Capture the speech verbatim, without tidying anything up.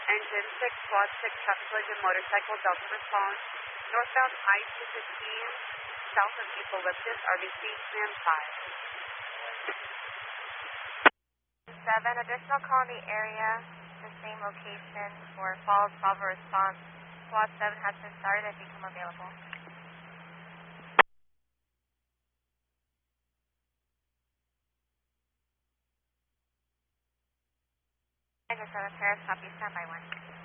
Engine six, Squad six, traffic collision, motorcycle, Delta response. Northbound I two fifteen, south of Eucalyptus, R B C, stand five. seven, additional call in the area, the same location for Falls Bravo response. Squad seven has been started and become available. Engine seven, Paris, copy, stand by one.